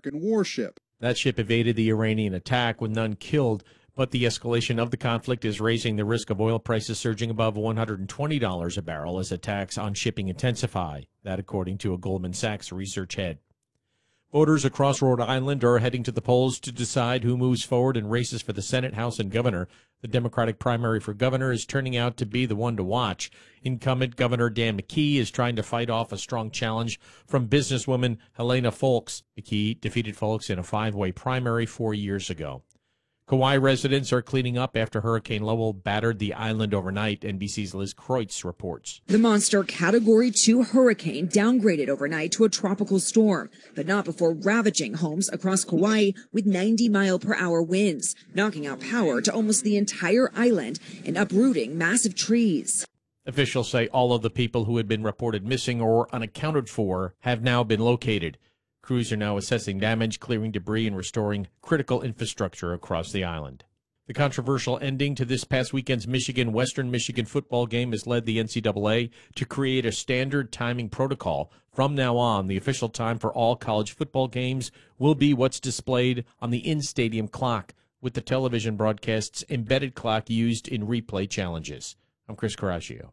American warship. That ship evaded the Iranian attack with none killed, but the escalation of the conflict is raising the risk of oil prices surging above $120 a barrel as attacks on shipping intensify. That according to a Goldman Sachs research head. Voters across Rhode Island are heading to the polls to decide who moves forward in races for the Senate, House, and governor. The Democratic primary for governor is turning out to be the one to watch. Incumbent Governor Dan McKee is trying to fight off a strong challenge from businesswoman Helena Foulkes. McKee defeated Foulkes in a 5-way primary 4 years ago. Kauai residents are cleaning up after Hurricane Lowell battered the island overnight. NBC's Liz Kreutz reports. The monster Category 2 hurricane downgraded overnight to a tropical storm, but not before ravaging homes across Kauai with 90-mile-per-hour winds, knocking out power to almost the entire island and uprooting massive trees. Officials say all of the people who had been reported missing or unaccounted for have now been located. Crews are now assessing damage, clearing debris, and restoring critical infrastructure across the island. The controversial ending to this past weekend's Michigan-Western Michigan football game has led the NCAA to create a standard timing protocol. From now on, the official time for all college football games will be what's displayed on the in-stadium clock, with the television broadcast's embedded clock used in replay challenges. I'm Chris Caraccio.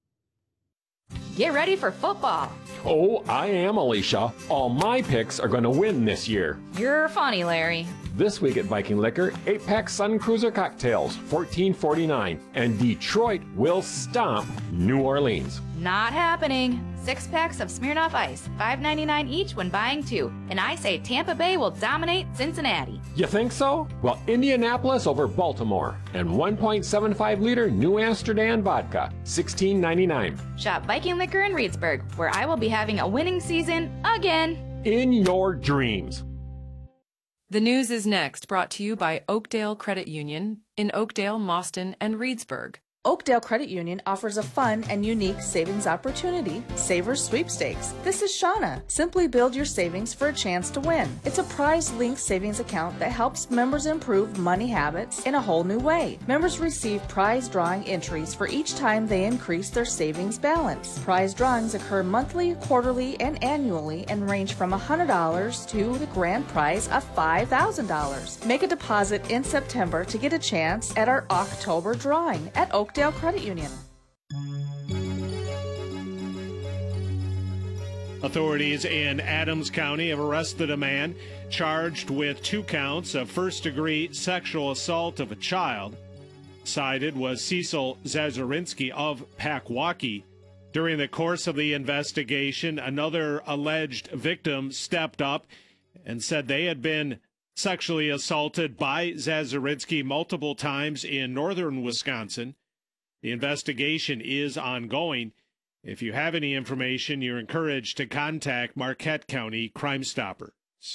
Get ready for football. Oh, I am, Alicia. All my picks are going to win this year. You're funny, Larry. This week at Viking Liquor, 8-pack Sun Cruiser cocktails, $14.49. And Detroit will stomp New Orleans. Not happening. 6 packs of Smirnoff Ice, $5.99 each when buying 2. And I say Tampa Bay will dominate Cincinnati. You think so? Well, Indianapolis over Baltimore. And 1.75-liter New Amsterdam vodka, $16.99. Shop Viking Liquor in Reedsburg, where I will be having a winning season again. In your dreams. The news is next, brought to you by Oakdale Credit Union in Oakdale, Mauston, and Reedsburg. Oakdale Credit Union offers a fun and unique savings opportunity, Savers Sweepstakes. This is Shauna. Simply build your savings for a chance to win. It's a prize-linked savings account that helps members improve money habits in a whole new way. Members receive prize drawing entries for each time they increase their savings balance. Prize drawings occur monthly, quarterly, and annually and range from $100 to the grand prize of $5,000. Make a deposit in September to get a chance at our October drawing at Oakdale Credit Union. Authorities in Adams County have arrested a man charged with 2 counts of first-degree sexual assault of a child. Cited was Cecil Zazurinsky of Packwaukee. During the course of the investigation, another alleged victim stepped up and said they had been sexually assaulted by Zazurinsky multiple times in northern Wisconsin. The investigation is ongoing. If you have any information, you're encouraged to contact Marquette County Crime Stoppers.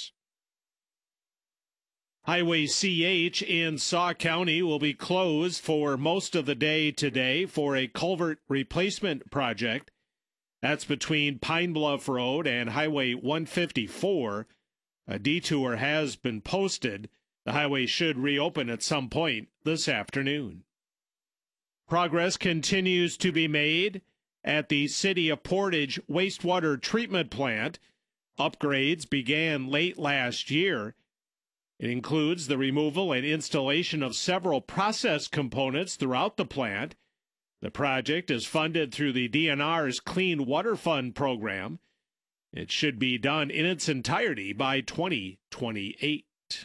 Highway CH in Sauk County will be closed for most of the day today for a culvert replacement project. That's between Pine Bluff Road and Highway 154. A detour has been posted. The highway should reopen at some point this afternoon. Progress continues to be made at the City of Portage wastewater treatment plant. Upgrades began late last year. It includes the removal and installation of several process components throughout the plant. The project is funded through the DNR's Clean Water Fund program. It should be done in its entirety by 2028.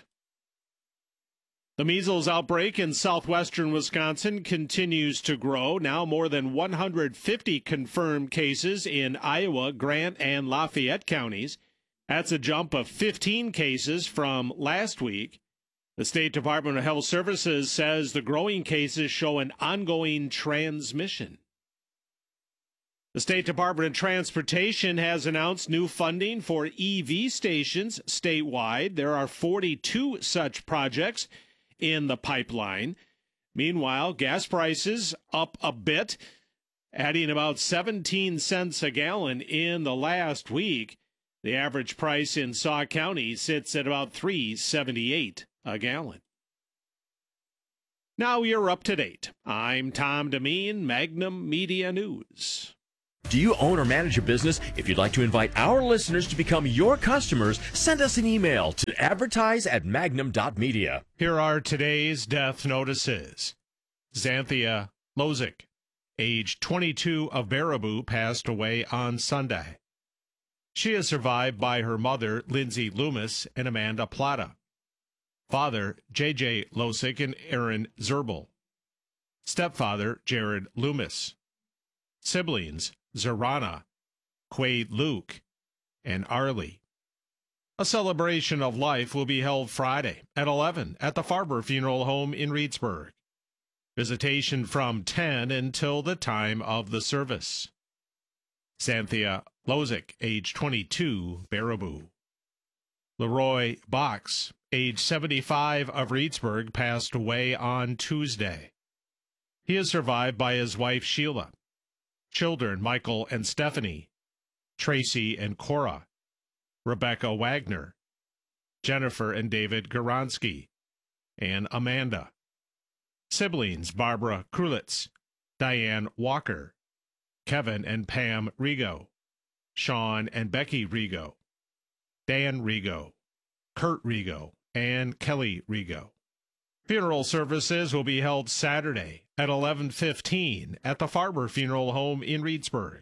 The measles outbreak in southwestern Wisconsin continues to grow. Now more than 150 confirmed cases in Iowa, Grant, and Lafayette counties. That's a jump of 15 cases from last week. The State Department of Health Services says the growing cases show an ongoing transmission. The State Department of Transportation has announced new funding for EV stations statewide. There are 42 such projects in the pipeline. Meanwhile, gas prices up a bit, adding about 17 cents a gallon in the last week. The average price in Sauk County sits at about $3.78 a gallon. Now you're up to date. I'm Tom Demeen, Magnum Media News. Do you own or manage a business? If you'd like to invite our listeners to become your customers, send us an email to advertise@magnum.media. Here are today's death notices. Xanthia Lozick, age 22 of Baraboo, passed away on Sunday. She is survived by her mother, Lindsay Loomis, and Amanda Plata. Father, J.J. Lozick and Aaron Zerbel. Stepfather, Jared Loomis. Siblings, Zorana, Quade Luke, and Arlie. A celebration of life will be held Friday at 11 at the Farber Funeral Home in Reedsburg. Visitation from 10 until the time of the service. Xanthia Lozick, age 22, Baraboo. Leroy Box, age 75 of Reedsburg, passed away on Tuesday. He is survived by his wife Sheila, children Michael and Stephanie, Tracy and Cora, Rebecca Wagner, Jennifer and David Goronsky, and Amanda. Siblings Barbara Krulitz, Diane Walker, Kevin and Pam Rigo, Sean and Becky Rigo, Dan Rigo, Kurt Rigo, and Kelly Rigo. Funeral services will be held Saturday at 11:15 at the Farber Funeral Home in Reedsburg.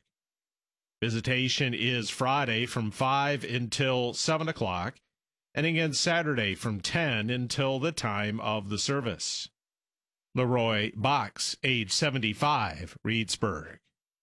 Visitation is Friday from 5 until 7 o'clock, and again Saturday from 10 until the time of the service. Leroy Box, age 75, Reedsburg.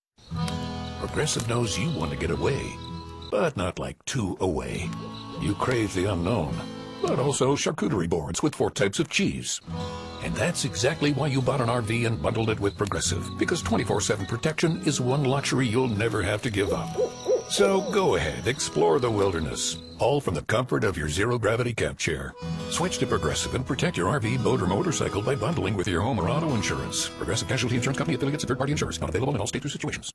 Progressive knows you want to get away, but not like too away. You crave the unknown, but also charcuterie boards with 4 types of cheese. And that's exactly why you bought an RV and bundled it with Progressive, because 24/7 protection is one luxury you'll never have to give up. So go ahead, explore the wilderness, all from the comfort of your zero-gravity camp chair. Switch to Progressive and protect your RV, boat, or motorcycle by bundling with your home or auto insurance. Progressive Casualty Insurance Company, affiliates, and third-party insurers. Not available in all states or situations.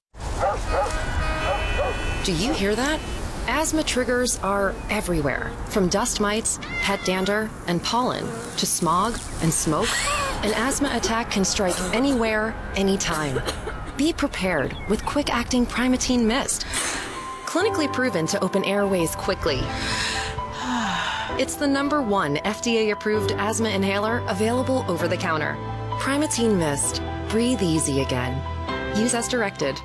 Do you hear that? Asthma triggers are everywhere, from dust mites, pet dander, and pollen, to smog and smoke. An asthma attack can strike anywhere, anytime. Be prepared with quick-acting Primatene Mist. Clinically proven to open airways quickly. It's the #1 FDA-approved asthma inhaler available over the counter. Primatene Mist. Breathe easy again. Use as directed.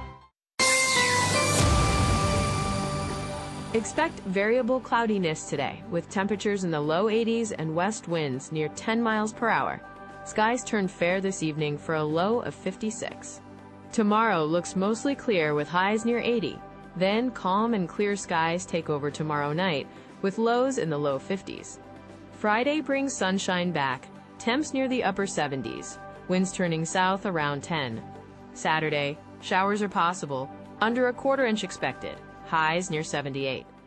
Expect variable cloudiness today, with temperatures in the low 80s and west winds near 10 miles per hour. Skies turn fair this evening for a low of 56. Tomorrow looks mostly clear with highs near 80. Then calm and clear skies take over tomorrow night, with lows in the low 50s. Friday brings sunshine back, temps near the upper 70s, winds turning south around 10. Saturday, showers are possible, under a 1/4 inch expected. Highs near 78.